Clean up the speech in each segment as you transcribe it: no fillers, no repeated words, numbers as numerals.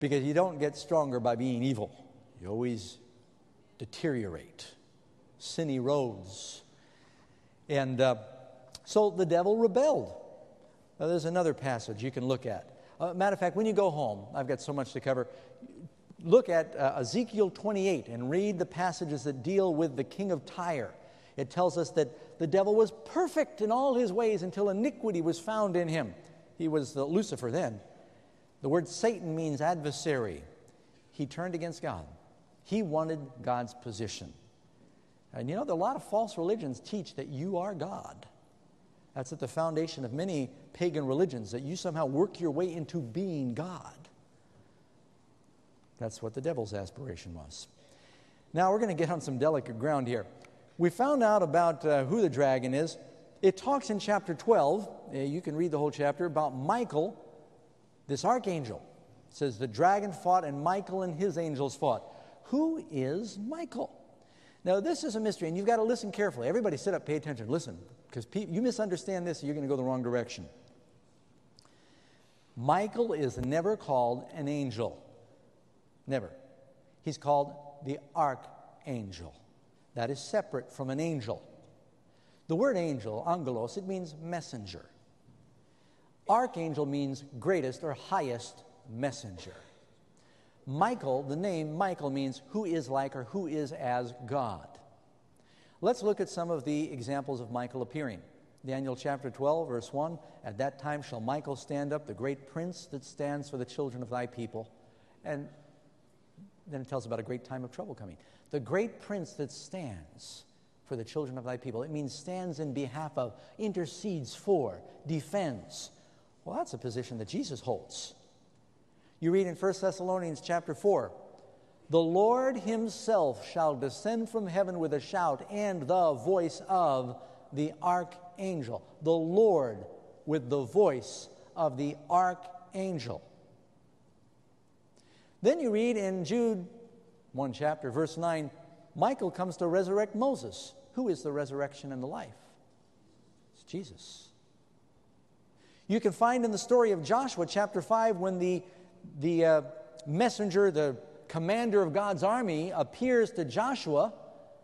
Because you don't get stronger by being evil. You always deteriorate. Sin erodes. And so the devil rebelled. Now, there's another passage you can look at. Matter of fact, when you go home, I've got so much to cover, look at Ezekiel 28 and read the passages that deal with the king of Tyre. It tells us that the devil was perfect in all his ways until iniquity was found in him. He was Lucifer then. The word Satan means adversary. He turned against God. He wanted God's position. And you know, a lot of false religions teach that you are God. That's at the foundation of many pagan religions, that you somehow work your way into being God. That's what the devil's aspiration was. Now we're going to get on some delicate ground here. We found out about who the dragon is. It talks in chapter 12, you can read the whole chapter, about Michael, this archangel. It says the dragon fought and Michael and his angels fought. Who is Michael? Now this is a mystery, and you've got to listen carefully. Everybody sit up, pay attention, listen, because you misunderstand this, you're going to go the wrong direction. Michael is never called an angel. Never. He's called the archangel. That is separate from an angel. The word angel, angelos, it means messenger. Archangel means greatest or highest messenger. Michael, the name Michael means who is like or who is as God. Let's look at some of the examples of Michael appearing. Daniel chapter 12, verse 1, at that time shall Michael stand up, the great prince that stands for the children of thy people. And then it tells about a great time of trouble coming. The great prince that stands for the children of thy people. It means stands in behalf of, intercedes for, defends. Well, that's a position that Jesus holds. You read in 1 Thessalonians chapter 4, the Lord himself shall descend from heaven with a shout and the voice of the archangel. The Lord with the voice of the archangel. Then you read in Jude 1 chapter, verse 9, Michael comes to resurrect Moses. Who is the resurrection and the life? It's Jesus. You can find in the story of Joshua chapter 5 when the messenger, the commander of God's army, appears to Joshua,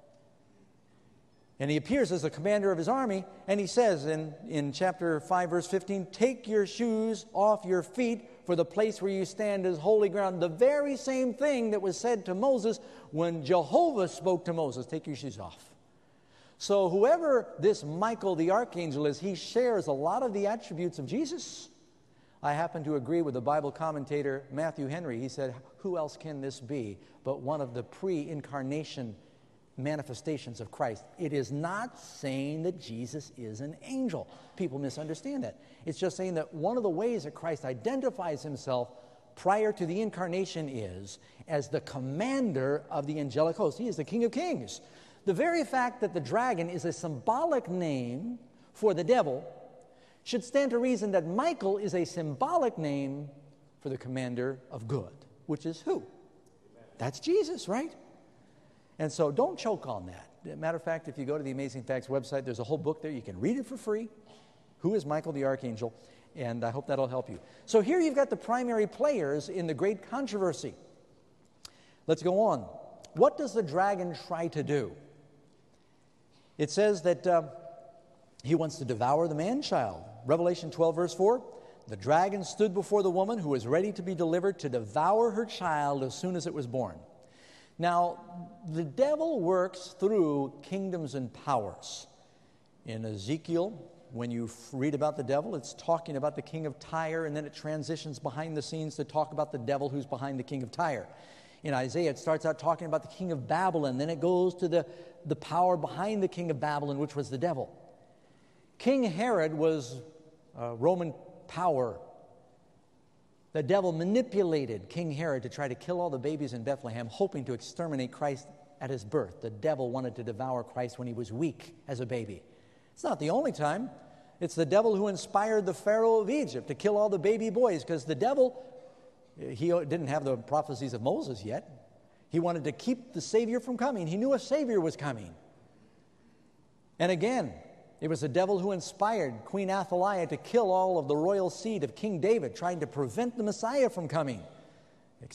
and he appears as the commander of his army, and he says in chapter 5, verse 15, take your shoes off your feet, for the place where you stand is holy ground. The very same thing that was said to Moses when Jehovah spoke to Moses, take your shoes off. So whoever this Michael the archangel is, he shares a lot of the attributes of Jesus. I happen to agree with the Bible commentator Matthew Henry. He said, who else can this be but one of the pre-incarnation manifestations of Christ? It is not saying that Jesus is an angel. People misunderstand that. It's just saying that one of the ways that Christ identifies himself prior to the incarnation is as the commander of the angelic host. He is the King of Kings. The very fact that the dragon is a symbolic name for the devil should stand to reason that Michael is a symbolic name for the commander of good, which is who? That's Jesus, right? And so don't choke on that. Matter of fact, if you go to the Amazing Facts website, there's a whole book there. You can read it for free. Who is Michael the Archangel? And I hope that'll help you. So here you've got the primary players in the great controversy. Let's go on. What does the dragon try to do? It says that he wants to devour the man-child. Revelation 12, verse 4, the dragon stood before the woman who was ready to be delivered to devour her child as soon as it was born. Now, the devil works through kingdoms and powers. In Ezekiel, when you read about the devil, it's talking about the king of Tyre, and then it transitions behind the scenes to talk about the devil who's behind the king of Tyre. In Isaiah, it starts out talking about the king of Babylon, then it goes to the power behind the king of Babylon, which was the devil. King Herod was Roman power. The devil manipulated King Herod to try to kill all the babies in Bethlehem, hoping to exterminate Christ at his birth. The devil wanted to devour Christ when he was weak as a baby. It's not the only time. It's the devil who inspired the Pharaoh of Egypt to kill all the baby boys, because the devil, he didn't have the prophecies of Moses yet. He wanted to keep the Savior from coming. He knew a Savior was coming. And again, it was the devil who inspired Queen Athaliah to kill all of the royal seed of King David, trying to prevent the Messiah from coming.